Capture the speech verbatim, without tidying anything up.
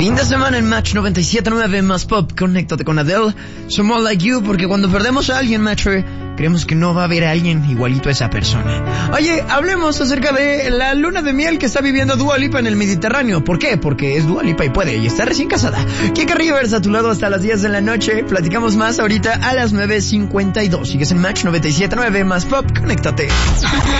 Fin de semana en Match noventa y siete punto nueve más Pop. Conéctate con Adele. Somos like you, porque cuando perdemos a alguien, Matcher, creemos que no va a haber a alguien igualito a esa persona. Oye, hablemos acerca de la luna de miel que está viviendo Dua Lipa en el Mediterráneo. ¿Por qué? Porque es Dua Lipa y puede, y está recién casada. Kika Rivers a tu lado hasta las diez de la noche. Platicamos más ahorita a las nueve cincuenta y dos. Sigues en Match noventa y siete punto nueve más Pop. Conéctate.